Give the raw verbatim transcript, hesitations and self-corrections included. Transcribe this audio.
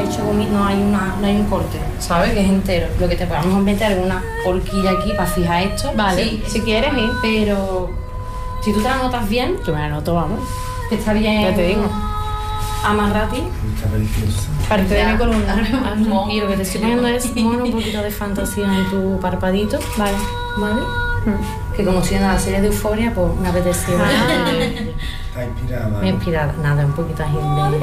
hecho gomi- no hay una, no hay un corte, ¿sabes? Que es entero. Lo que te podemos meter es una horquilla aquí para fijar esto. Vale, Sí, si quieres, ¿eh? pero si tú te la notas bien, Yo me la noto, vamos. que está bien. Ya te digo. Amarrati. Está preciosa. Parte de mi columna. Y lo que te estoy poniendo es mono un poquito de fantasía en tu parpadito. Vale. ¿Vale? Mm. Que como estoy viendo la serie de Euforia, pues me apetecía. Ah. Está inspirada. Me he inspirado, nada, un poquito agil de